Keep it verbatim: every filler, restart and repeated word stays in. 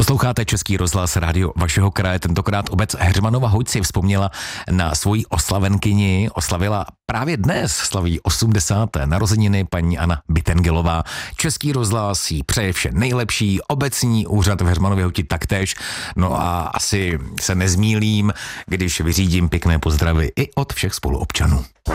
Posloucháte Český rozhlas, rádio vašeho kraje. Tentokrát obec Heřmanova Huť si vzpomněla na svoji oslavenkyni. Oslavila právě dnes, slaví osmdesáté narozeniny paní Anna Bittengelová. Český rozhlas jí přeje vše nejlepší, obecní úřad v Heřmanově Huti taktéž. No a asi se nezmýlím, když vyřídím pěkné pozdravy i od všech spoluobčanů.